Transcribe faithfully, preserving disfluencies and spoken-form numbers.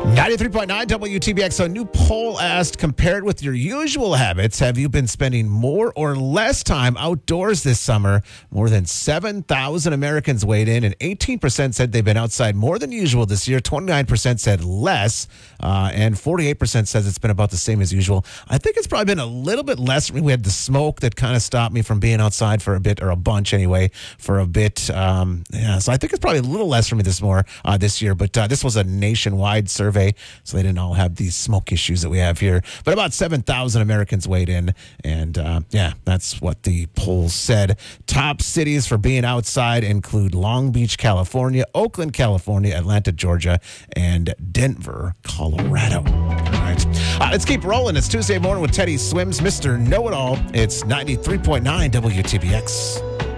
ninety-three point nine W T B X. So a new poll asked, compared with your usual habits, have you been spending more or less time outdoors this summer? More than seven thousand Americans weighed in, and eighteen percent said they've been outside more than usual this year. twenty-nine percent said less, uh, and forty-eight percent says it's been about the same as usual. I think it's probably been a little bit less for me. We had the smoke that kind of stopped me from being outside for a bit, or a bunch anyway, for a bit. Um, yeah, so I think it's probably a little less for me this more uh, this year, but uh, this was a nationwide survey, so they didn't all have these smoke issues that we have here. But about seven thousand Americans weighed in, and uh, yeah, that's what the poll said. Top cities for being outside include Long Beach, California, Oakland, California, Atlanta, Georgia, and Denver, Colorado. All right. Uh, let's keep rolling. It's Tuesday morning with Teddy Swims, Mister Know-It-All. It's ninety-three point nine W T B X.